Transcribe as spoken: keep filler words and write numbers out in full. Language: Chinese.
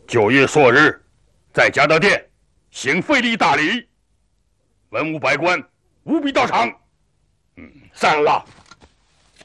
九月朔日，在嘉德殿行废立大礼，文武百官务必到场。嗯，散了。